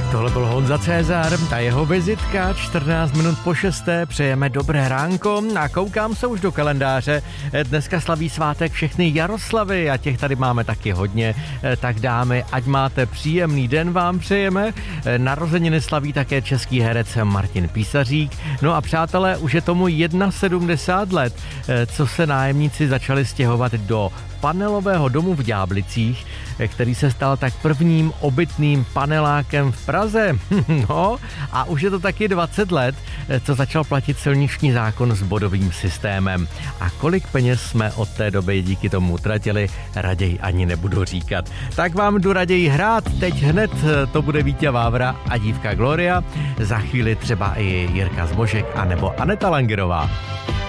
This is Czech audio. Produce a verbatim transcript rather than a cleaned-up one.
Tohle byl Honza Cezar, ta jeho vizitka, čtrnáct minut po šesté, přejeme dobré ránko a koukám se už do kalendáře. Dneska slaví svátek všechny Jaroslavy a těch tady máme taky hodně, tak dámy, ať máte příjemný den, vám přejeme. Narozeniny slaví také český herec Martin Písařík. No a přátelé, už je tomu sedmdesát jedna let, co se nájemníci začali stěhovat do panelového domu v Ďáblicích, který se stal tak prvním obytným panelákem v Praze. No a už je to taky dvacet let, co začal platit silniční zákon s bodovým systémem. A kolik peněz jsme od té doby díky tomu utratili, raději ani nebudu říkat. Tak vám jdu raději hrát, teď hned to bude Víťa Vávra a dívka Gloria, za chvíli třeba i Jirka Zbožek anebo Aneta Langerová.